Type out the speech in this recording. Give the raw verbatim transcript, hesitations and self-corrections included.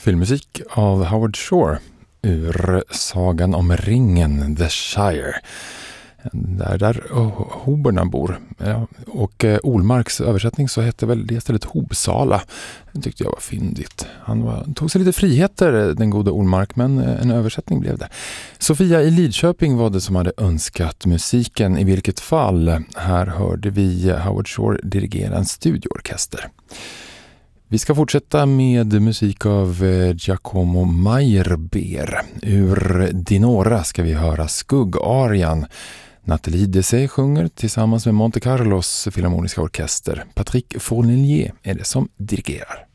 Filmmusik av Howard Shore ur Sagan om ringen, The Shire. Där, där hoberna bor. Ja, och eh, Olmarks översättning så hette väl det stället Hobsala. Det tyckte jag var fyndigt. Han var, tog sig lite friheter, den gode Olmark, men en översättning blev det. Sofia i Lidköping var det som hade önskat musiken. I vilket fall, här hörde vi Howard Shore dirigera en studioorkester. Vi ska fortsätta med musik av Giacomo Meyerbeer. Ur Dinora ska vi höra Skuggarian. Nathalie Dessay sjunger tillsammans med Monte Carlos Filharmoniska orkester. Patrick Fournier är det som dirigerar.